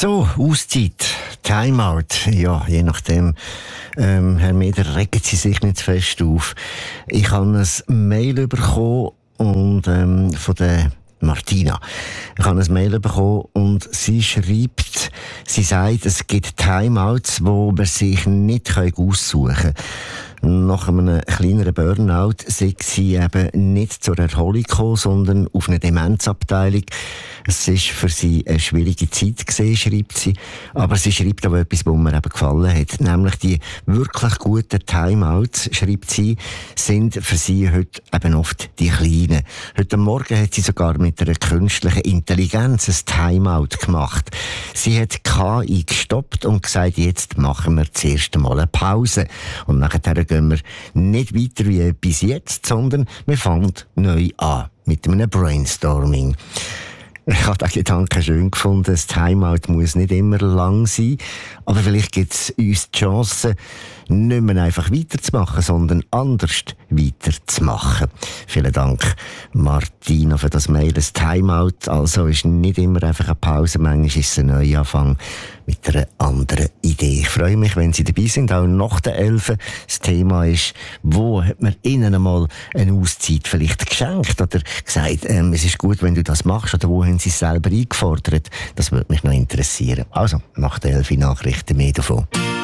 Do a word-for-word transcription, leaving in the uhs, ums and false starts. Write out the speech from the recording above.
So, Auszeit, Timeout, ja, je nachdem, ähm, Herr Meder, regen Sie sich nicht zu fest auf. Ich habe ein Mail bekommen und, ähm, von der Martina. Ich habe ein Mail bekommen und sie schreibt, sie sagt, es gibt Timeouts, wo man sich nicht aussuchen kann. Nach einem kleineren Burnout sei sie eben nicht zur Erholung gekommen, sondern auf eine Demenzabteilung. Es war für sie eine schwierige Zeit gewesen, schreibt sie. Aber sie schreibt auch etwas, was mir eben gefallen hat. Nämlich die wirklich guten Timeouts, schreibt sie, sind für sie heute eben oft die kleinen. Heute Morgen hat sie sogar mit einer künstlichen Intelligenz ein Timeout gemacht. Sie hat K I gestoppt und gesagt, jetzt machen wir zuerst einmal eine Pause. Und nachher gehen wir nicht weiter wie bis jetzt, sondern wir fangen neu an mit einem Brainstorming. Ich habe den Gedanken schön gefunden, das Timeout muss nicht immer lang sein, aber vielleicht gibt es uns die Chance, nicht mehr einfach weiterzumachen, sondern anders weiterzumachen. Vielen Dank, Martina, für das Mail. Das Timeout also ist nicht immer einfach eine Pause, manchmal ist es ein Neuanfang mit einer anderen Idee. Ich freue mich, wenn Sie dabei sind, auch nach der Elfen. Das Thema ist, wo hat man Ihnen einmal eine Auszeit vielleicht geschenkt oder gesagt, ähm, es ist gut, wenn du das machst, oder wo haben Sie es selber eingefordert? Das würde mich noch interessieren. Also, nach der Elfen Nachrichten mehr davon.